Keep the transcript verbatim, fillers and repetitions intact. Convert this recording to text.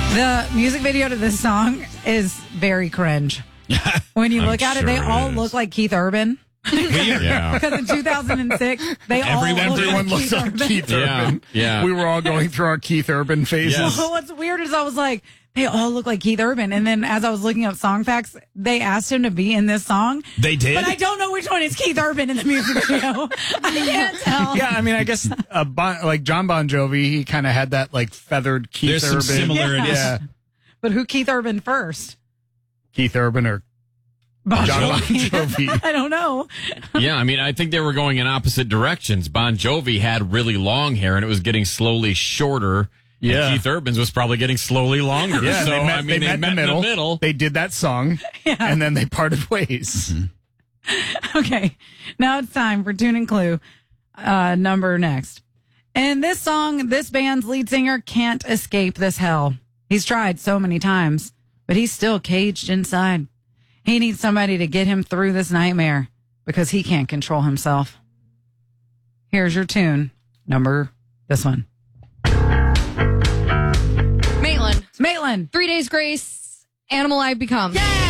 The music video to this song is very cringe. When you look I'm at it, sure they it all is. look like Keith Urban. Yeah. Because in two thousand six, they Everyone- all look Everyone like looks Keith like Urban. Keith Yeah, Urban. yeah. We were all going through our Keith Urban phases. Yes. Well, what's weird is I was like, they all look like Keith Urban. And then as I was looking up song facts, they asked him to be in this song. They did? But I don't know which one is Keith Urban in the music video. I can't tell. Yeah, I mean, I guess uh, bon, like John Bon Jovi, he kind of had that like feathered Keith There's some Urban. similarities. Yeah, But who Keith Urban first? Keith Urban or Bon John Bon Jovi. Jovi. I don't know. Yeah, I mean, I think they were going in opposite directions. Bon Jovi had really long hair, and it was getting slowly shorter. Yeah. And Keith Urban's was probably getting slowly longer. Yeah, so, they met, I mean, they met in the middle. middle. They did that song, and then they parted ways. Okay, now it's time for Tune and Clue uh, number next. In this song, this band's lead singer can't escape this hell. He's tried so many times, but he's still caged inside. He needs somebody to get him through this nightmare because he can't control himself. Here's your tune, number this one. Maitland. Maitland. Three Days Grace. Animal I've Become. Yeah!